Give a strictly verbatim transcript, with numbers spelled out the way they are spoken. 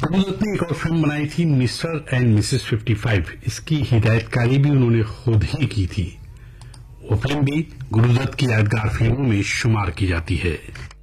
गुरुदत्त ने एक और फिल्म बनाई थी mister and Mrs fifty five. इसकी हिदायतकारी भी उन्होंने खुद ही की थी। वो फिल्म भी गुरुदत्त की यादगार फिल्मों में शुमार की जाती है।